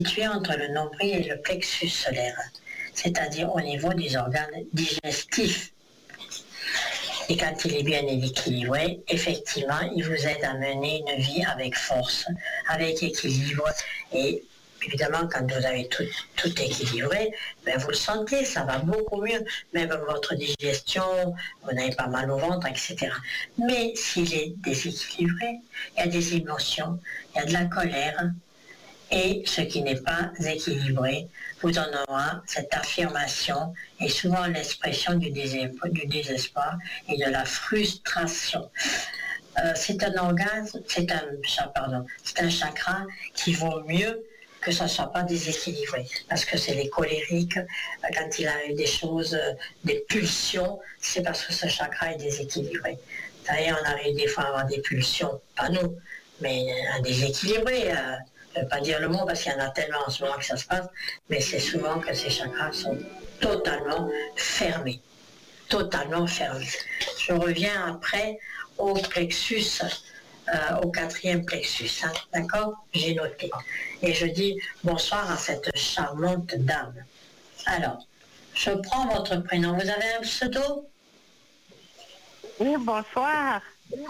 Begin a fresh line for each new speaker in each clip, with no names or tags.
situé entre le nombril et le plexus solaire, c'est-à-dire au niveau des organes digestifs. Et quand il est bien équilibré, effectivement, il vous aide à mener une vie avec force, avec équilibre. Et évidemment, quand vous avez tout équilibré, ben vous le sentez, ça va beaucoup mieux. Même votre digestion, vous n'avez pas mal au ventre, etc. Mais s'il est déséquilibré, il y a des émotions, il y a de la colère. Et ce qui n'est pas équilibré vous en aura cette affirmation et souvent l'expression du désespoir et de la frustration. C'est un orgasme, c'est un chakra qui vaut mieux que ça ne soit pas déséquilibré. Parce que c'est les colériques, quand il a eu des choses, des pulsions, c'est parce que ce chakra est déséquilibré. D'ailleurs, on arrive des fois à avoir des pulsions, pas nous, mais un déséquilibré. Je ne vais pas dire le mot parce qu'il y en a tellement en ce moment que ça se passe, mais c'est souvent que ces chakras sont totalement fermés. Totalement fermés. Je reviens après au plexus, au 4e plexus, hein, d'accord? J'ai noté. Et je dis bonsoir à cette charmante dame. Alors, je prends votre prénom. Vous avez un pseudo?
Oui, bonsoir.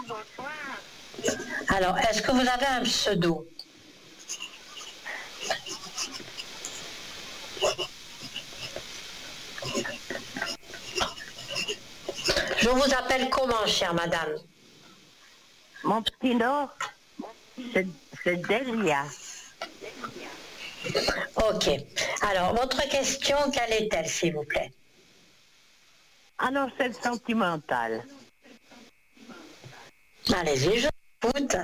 Alors, est-ce que vous avez un pseudo? Je vous appelle comment, chère madame?
Mon petit nom, c'est Delia.
Ok. Alors, votre question, quelle est-elle, s'il vous plaît?
Alors, c'est le sentimental.
Allez-y, je vous écoute.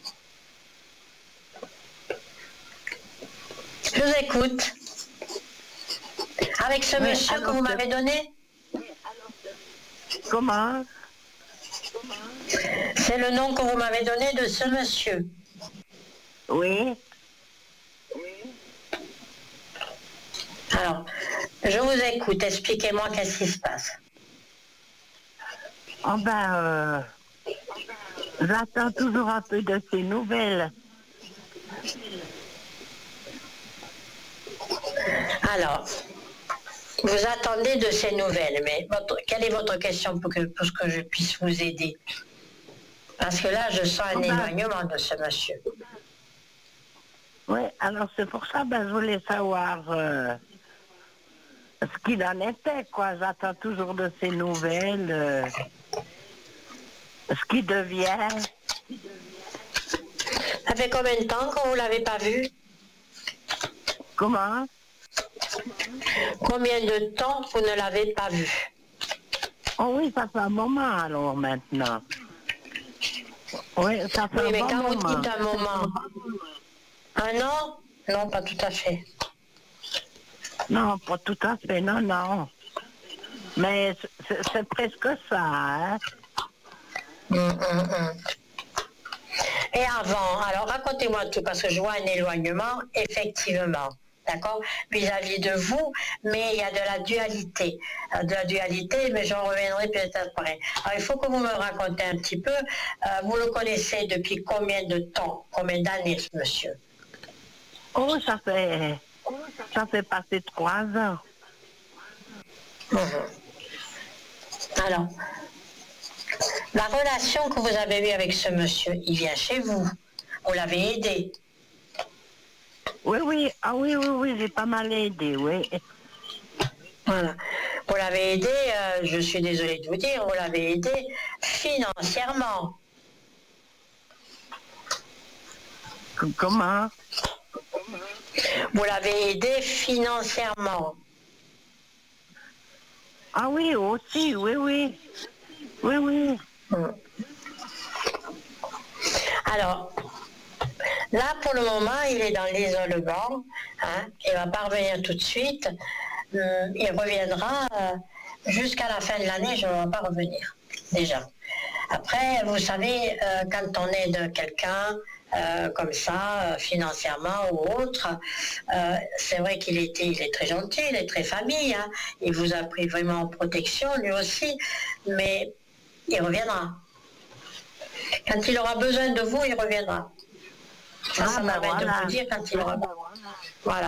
Je vous écoute. Avec ce monsieur que vous m'avez donné?
Comment?
C'est le nom que vous m'avez donné de ce monsieur?
Oui.
Alors, je vous écoute. Expliquez-moi qu'est-ce qui se passe.
Oh ben, j'attends toujours un peu de ces nouvelles.
Alors, vous attendez de ces nouvelles, mais quelle est votre question pour que je puisse vous aider? Parce que là, je sens un éloignement de ce monsieur.
Oui, alors c'est pour ça, je voulais savoir ce qu'il en était, quoi. J'attends toujours de ces nouvelles, ce qui devient.
Ça fait combien de temps que vous ne l'avez pas vu?
Comment?
Combien de temps vous ne l'avez pas vu?
Oh oui, ça fait un moment alors maintenant. Oui, ça fait un
mais
bon
quand
moment.
vous dites un moment, un an? Non, pas tout à fait.
Non, pas tout à fait, non. Mais c'est presque ça, hein.
Et avant, alors racontez-moi tout, parce que je vois un éloignement, effectivement, d'accord, vis-à-vis de vous, mais il y a de la dualité. Mais j'en reviendrai peut-être après. Alors il faut que vous me racontez un petit peu, vous le connaissez depuis combien de temps, combien d'années ce monsieur?
Oh, ça fait passer 3 ans.
Alors, la relation que vous avez eue avec ce monsieur, il vient chez vous. Vous l'avez aidé.
Oui, j'ai pas mal aidé, oui.
Voilà. Vous l'avez aidé, je suis désolée de vous dire, vous l'avez aidé financièrement.
Comment?
Vous l'avez aidé financièrement.
Ah oui, aussi, oui.
Alors, là, pour le moment, il est dans l'isolement. Hein, il ne va pas revenir tout de suite. Il reviendra jusqu'à la fin de l'année, je ne vais pas revenir, déjà. Après, vous savez, quand on aide quelqu'un comme ça, financièrement ou autre, c'est vrai il est très gentil, il est très famille, hein, il vous a pris vraiment en protection, lui aussi, mais il reviendra. Quand il aura besoin de vous, il reviendra. Ça m'arrête de
voilà.
vous dire quand il remonte. Voilà.